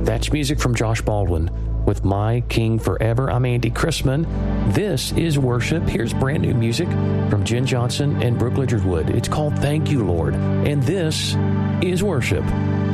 That's music from Josh Baldwin with My King Forever. I'm Andy Chrisman. This is worship. Here's brand new music from Jen Johnson and Brooke Lidgerwood. It's called Thank You, Lord. And this is worship.